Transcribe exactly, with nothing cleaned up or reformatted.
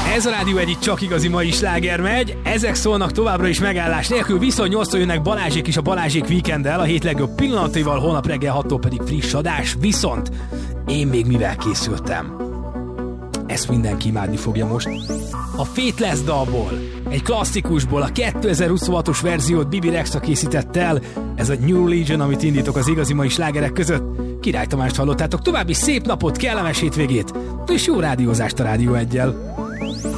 Ez a Rádió egy csak igazi mai sláger megy, ezek szólnak továbbra is megállás nélkül, viszont nyolctól jönnek Balázsék is a Balázsék Weekenddel, a hét legjobb pillanataival, holnap reggel hattól pedig friss adás, viszont én még mivel készültem? Ezt mindenki imádni fogja most. A Faithless dalból, egy klasszikusból, a kétezer-huszonhatos verziót Bibi Rexha készített el, ez a New Religion, amit indítok az igazi mai slágerek között. Király Tamást hallottátok, további szép napot, kellemes hétvégét, és jó rádiózást a Rádió egyel.